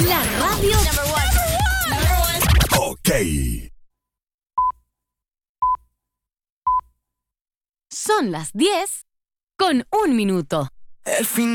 La radio. Ok. Son las 10 con 1 minuto. El fin